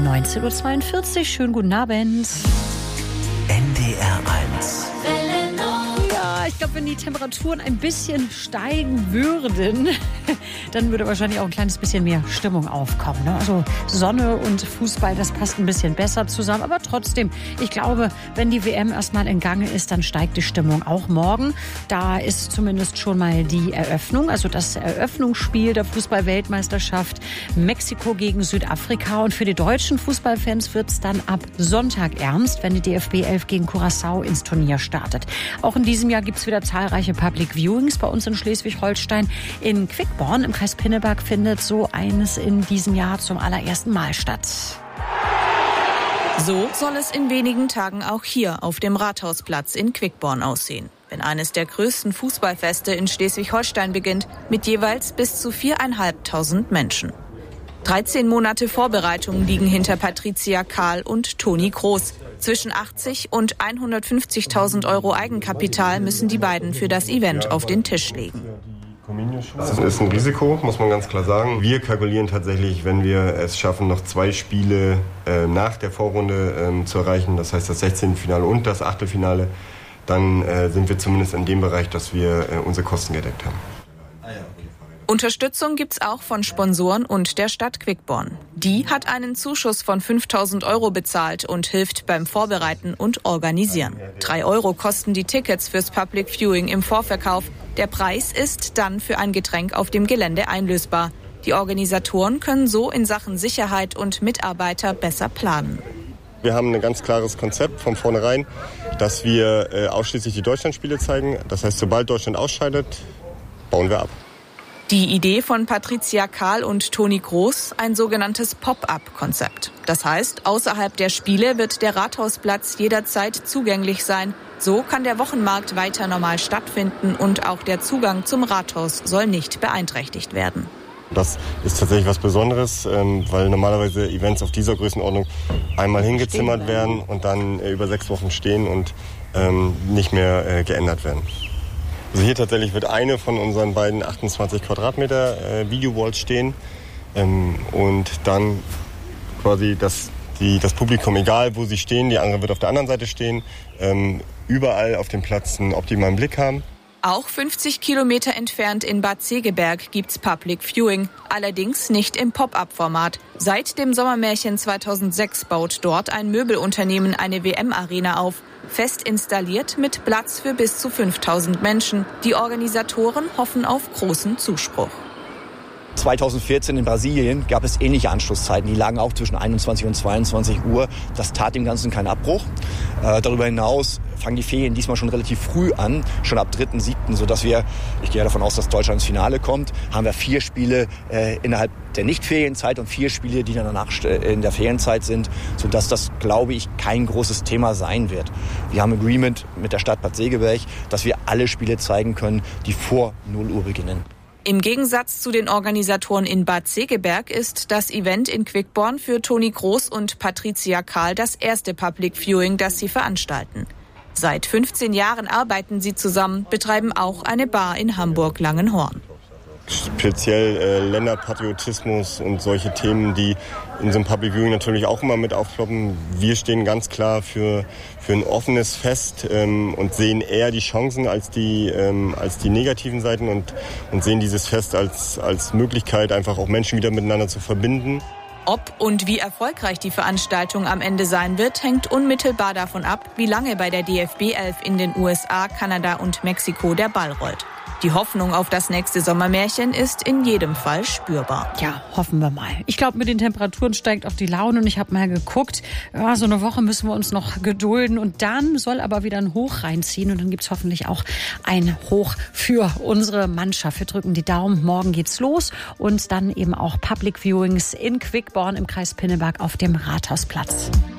19.42 Uhr. Schönen guten Abend. NDR 1. Ja, ich glaube, wenn die Temperaturen ein bisschen steigen würden, dann würde wahrscheinlich auch ein kleines bisschen mehr Stimmung aufkommen. Ne? Also Sonne und Fußball, das passt ein bisschen besser zusammen. Aber trotzdem, ich glaube, wenn die WM erstmal in Gange ist, dann steigt die Stimmung auch morgen. Da ist zumindest schon mal die Eröffnung, also das Eröffnungsspiel der Fußball-Weltmeisterschaft Mexiko gegen Südafrika. Und für die deutschen Fußballfans wird es dann ab Sonntag ernst, wenn die DFB 11 gegen Curaçao ins Turnier startet. Auch in diesem Jahr gibt es wieder zahlreiche Public Viewings bei uns in Schleswig-Holstein. In Quickborn im Kreis Pinneberg findet so eines in diesem Jahr zum allerersten Mal statt. So soll es in wenigen Tagen auch hier auf dem Rathausplatz in Quickborn aussehen, wenn eines der größten Fußballfeste in Schleswig-Holstein beginnt, mit jeweils bis zu 4.500 Menschen. 13 Monate Vorbereitung liegen hinter Patricia Kahl und Toni Kroos. Zwischen 80 und 150.000 Euro Eigenkapital müssen die beiden für das Event auf den Tisch legen. Das ist ein Risiko, muss man ganz klar sagen. Wir kalkulieren tatsächlich, wenn wir es schaffen, noch 2 Spiele nach der Vorrunde zu erreichen, das heißt das 16. Finale und das Achtelfinale, dann sind wir zumindest in dem Bereich, dass wir unsere Kosten gedeckt haben. Unterstützung gibt's auch von Sponsoren und der Stadt Quickborn. Die hat einen Zuschuss von 5.000 Euro bezahlt und hilft beim Vorbereiten und Organisieren. 3 Euro kosten die Tickets fürs Public Viewing im Vorverkauf. Der Preis ist dann für ein Getränk auf dem Gelände einlösbar. Die Organisatoren können so in Sachen Sicherheit und Mitarbeiter besser planen. Wir haben ein ganz klares Konzept von vornherein, dass wir ausschließlich die Deutschlandspiele zeigen. Das heißt, sobald Deutschland ausscheidet, bauen wir ab. Die Idee von Patricia Kahl und Toni Kroos, ein sogenanntes Pop-up-Konzept. Das heißt, außerhalb der Spiele wird der Rathausplatz jederzeit zugänglich sein. So kann der Wochenmarkt weiter normal stattfinden und auch der Zugang zum Rathaus soll nicht beeinträchtigt werden. Das ist tatsächlich was Besonderes, weil normalerweise Events auf dieser Größenordnung einmal hingezimmert werden und dann über 6 Wochen stehen und nicht mehr geändert werden. Also hier tatsächlich wird eine von unseren beiden 28 Quadratmeter Video-Walls stehen und dann quasi das Publikum, egal wo sie stehen, die andere wird auf der anderen Seite stehen, überall auf dem Platz einen optimalen Blick haben. Auch 50 Kilometer entfernt in Bad Segeberg gibt's Public Viewing, allerdings nicht im Pop-up-Format. Seit dem Sommermärchen 2006 baut dort ein Möbelunternehmen eine WM-Arena auf. Fest installiert mit Platz für bis zu 5.000 Menschen. Die Organisatoren hoffen auf großen Zuspruch. 2014 in Brasilien gab es ähnliche Anschlusszeiten. Die lagen auch zwischen 21 und 22 Uhr. Das tat dem Ganzen keinen Abbruch. Darüber hinaus fangen die Ferien diesmal schon relativ früh an, schon ab 3.7., sodass wir, ich gehe davon aus, dass Deutschland ins Finale kommt, haben wir 4 Spiele innerhalb der Nicht-Ferienzeit und 4 Spiele, die dann danach in der Ferienzeit sind, sodass das, glaube ich, kein großes Thema sein wird. Wir haben Agreement mit der Stadt Bad Segeberg, dass wir alle Spiele zeigen können, die vor 0 Uhr beginnen. Im Gegensatz zu den Organisatoren in Bad Segeberg ist das Event in Quickborn für Toni Kroos und Patricia Kahl das erste Public Viewing, das sie veranstalten. Seit 15 Jahren arbeiten sie zusammen, betreiben auch eine Bar in Hamburg-Langenhorn. Speziell Länderpatriotismus und solche Themen, die in so einem Public Viewing natürlich auch immer mit aufploppen. Wir stehen ganz klar für ein offenes Fest und sehen eher die Chancen als die negativen Seiten und sehen dieses Fest als Möglichkeit, einfach auch Menschen wieder miteinander zu verbinden. Ob und wie erfolgreich die Veranstaltung am Ende sein wird, hängt unmittelbar davon ab, wie lange bei der DFB 11 in den USA, Kanada und Mexiko der Ball rollt. Die Hoffnung auf das nächste Sommermärchen ist in jedem Fall spürbar. Ja, hoffen wir mal. Ich glaube, mit den Temperaturen steigt auch die Laune und ich habe mal geguckt, ja, so eine Woche müssen wir uns noch gedulden und dann soll aber wieder ein Hoch reinziehen und dann gibt's hoffentlich auch ein Hoch für unsere Mannschaft. Wir drücken die Daumen, morgen geht's los und dann eben auch Public Viewings in Quickborn im Kreis Pinneberg auf dem Rathausplatz.